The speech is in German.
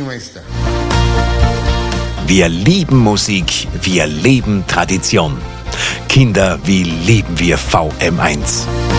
Meister. Wir lieben Musik, wir leben Tradition. Kinder, wie lieben wir VM1.